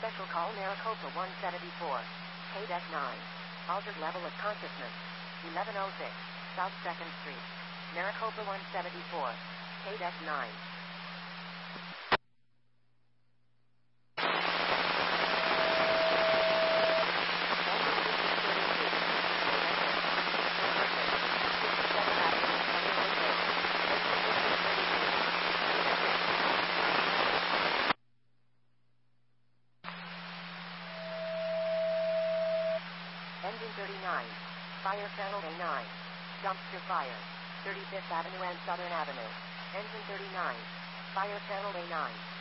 Special call Maricopa 174. KDEC 9. Altered level of consciousness. 1106 South 2nd Street. Maricopa 174. KDEC 9. Engine 39. Fire channel A9. Dumpster fire. 35th Avenue and Southern Avenue. Engine 39. Fire channel A9.